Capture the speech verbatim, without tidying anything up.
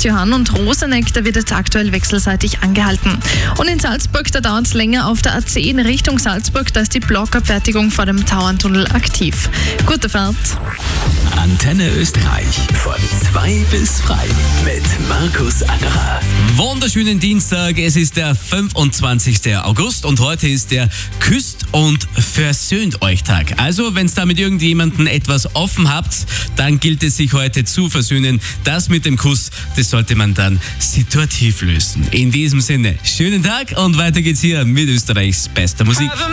Johann und Roseneck, da wird jetzt aktuell wechselseitig angehalten. Und in Salzburg, da dauert es länger auf der A C in Richtung Salzburg, da ist die Blockabfertigung vor dem Tauerntunnel aktiv. Gute Fahrt. Antenne Österreich von zwei bis frei mit Markus Angerer. Wunderschönen Dienstag, es ist der fünfundzwanzigster August und heute ist der Küsst und Versöhnt euch Tag. Also, wenn es da mit irgendjemandem etwas offen habt, dann gilt es sich heute zu versöhnen. Das mit dem Kuss, das sollte man dann situativ lösen. In diesem Sinne, schönen Tag und weiter geht's hier mit Österreichs bester Musik.